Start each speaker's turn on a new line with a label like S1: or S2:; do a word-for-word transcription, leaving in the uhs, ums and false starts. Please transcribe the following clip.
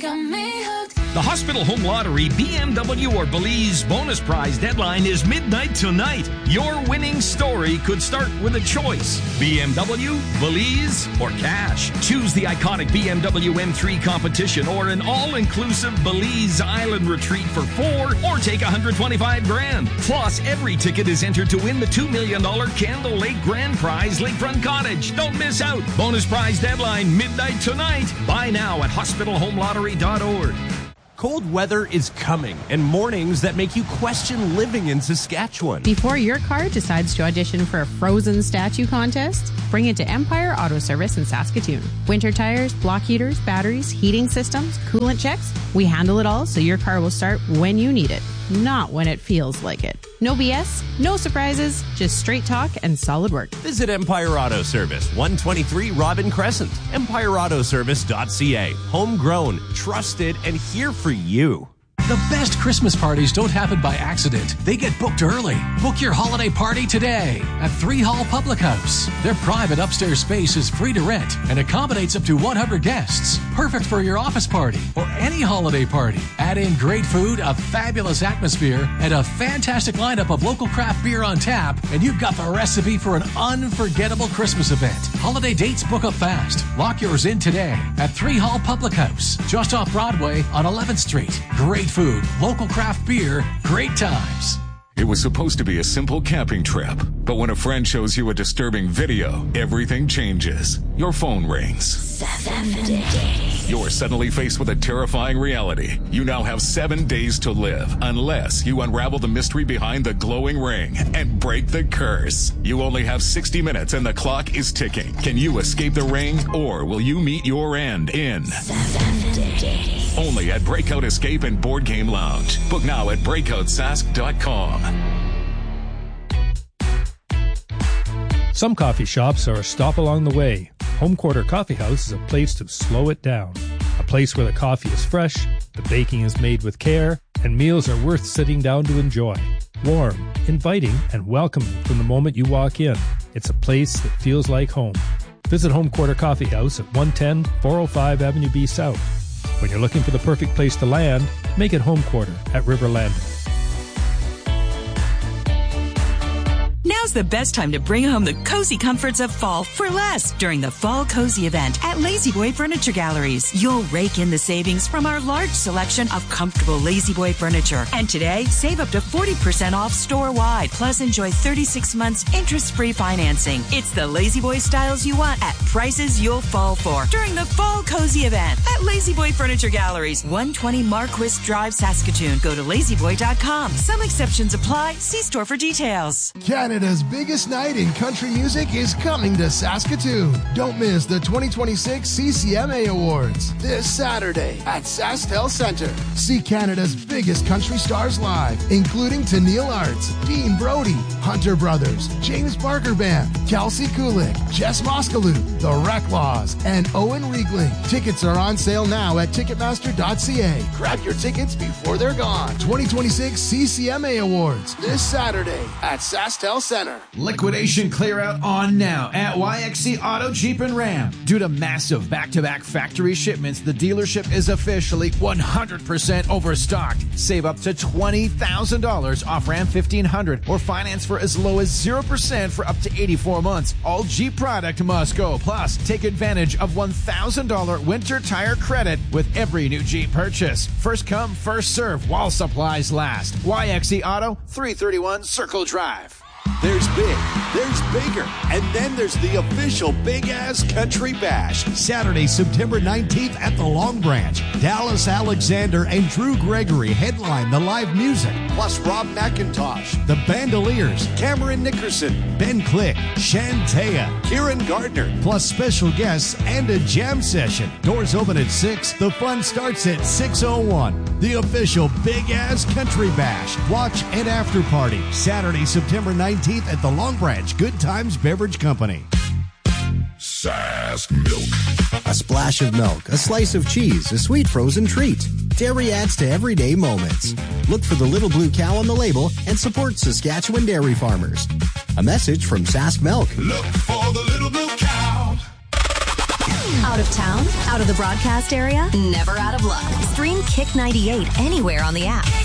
S1: got me hooked.
S2: The Hospital Home Lottery B M W or Belize bonus prize deadline is midnight tonight. Your winning story could start with a choice. B M W, Belize, or cash. Choose the iconic B M W M three competition or an all-inclusive Belize Island retreat for four or take one hundred twenty-five grand. Plus, every ticket is entered to win the two million dollars Candle Lake Grand Prize Lakefront Cottage. Don't miss out. Bonus prize deadline midnight tonight. Buy now at hospital home lottery dot org.
S3: Cold weather is coming, and mornings that make you question living in Saskatchewan.
S4: Before your car decides to audition for a frozen statue contest, bring it to Empire Auto Service in Saskatoon. Winter tires, block heaters, batteries, heating systems, coolant checks. We handle it all so your car will start when you need it, not when it feels like it. No B S, no surprises, just straight talk and solid work.
S3: Visit Empire Auto Service, one twenty-three Robin Crescent. empire auto service dot c a. Homegrown, trusted, and here for you.
S5: The best Christmas parties don't happen by accident. They get booked early. Book your holiday party today at Three Hall Public House. Their private upstairs space is free to rent and accommodates up to one hundred guests. Perfect for your office party or any holiday party. Add in great food, a fabulous atmosphere, and a fantastic lineup of local craft beer on tap, and you've got the recipe for an unforgettable Christmas event. Holiday dates book up fast. Lock yours in today at Three Hall Public House, just off Broadway on eleventh Street. Great food, local craft beer, great times.
S6: It was supposed to be a simple camping trip, but when a friend shows you a disturbing video, everything changes. Your phone rings.
S1: Seven days.
S6: You're suddenly faced with a terrifying reality. You now have seven days to live, unless you unravel the mystery behind the glowing ring and break the curse. You only have sixty minutes and the clock is ticking. Can you escape the ring, or will you meet your end in
S1: Seven days.
S6: Only at Breakout Escape and Board Game Lounge. Book now at breakout sask dot com.
S7: Some coffee shops are a stop along the way. Home Quarter Coffee House is a place to slow it down. A place where the coffee is fresh, the baking is made with care, and meals are worth sitting down to enjoy. Warm, inviting, and welcoming from the moment you walk in. It's a place that feels like home. Visit Home Quarter Coffee House at one ten four oh five Avenue B South. When you're looking for the perfect place to land, make it Home Quarter at River Landing.
S8: Now's the best time to bring home the cozy comforts of fall for less during the Fall Cozy event at La-Z-Boy Furniture Galleries. You'll rake in the savings from our large selection of comfortable La-Z-Boy furniture. And today, save up to forty percent off store-wide. Plus, enjoy thirty-six months interest-free financing. It's the La-Z-Boy styles you want at prices you'll fall for during the Fall Cozy event at La-Z-Boy Furniture Galleries, one twenty Marquis Drive, Saskatoon. Go to lazy boy dot com. Some exceptions apply. See store for details.
S9: Canada's biggest night in country music is coming to Saskatoon. Don't miss the twenty twenty-six C C M A Awards this Saturday at SaskTel Centre. See Canada's biggest country stars live, including Tennille Arts, Dean Brody, Hunter Brothers, James Barker Band, Kelsey Kulik, Jess Moskaloo, The Recklaws, and Owen Riegling. Tickets are on sale now at ticketmaster dot c a. Grab your tickets before they're gone. twenty twenty-six C C M A Awards this Saturday at SaskTel Centre.
S10: Liquidation clear out on now at Y X C Auto Jeep and Ram. Due to massive back-to-back factory shipments, the dealership is officially one hundred percent overstocked. Save up to twenty thousand dollars off Ram fifteen hundred or finance for as low as zero percent for up to eighty-four months. All Jeep product must go. Plus, take advantage of one thousand dollars winter tire credit with every new Jeep purchase. First come, first serve while supplies last. Y X C Auto, three thirty-one Circle Drive.
S11: There's big, there's bigger, and then there's the official Big Ass Country Bash. Saturday, September nineteenth at the Long Branch. Dallas Alexander and Drew Gregory headline the live music. Plus Rob McIntosh, the Bandoliers, Cameron Nickerson, Ben Click, Shantea, Kieran Gardner, plus special guests and a jam session. Doors open at six. The fun starts at six oh one. The official Big Ass Country Bash. Watch and after party. Saturday, September nineteenth at the Long Branch Good Times Beverage Company.
S12: Sask Milk. A splash of milk, a slice of cheese, a sweet frozen treat. Dairy adds to everyday moments. Look for the little blue cow on the label and support Saskatchewan dairy farmers. A message from Sask Milk.
S13: Look for the little blue cow.
S14: Out of town? Out of the broadcast area? Never out of luck. Kick ninety-eight anywhere on the app.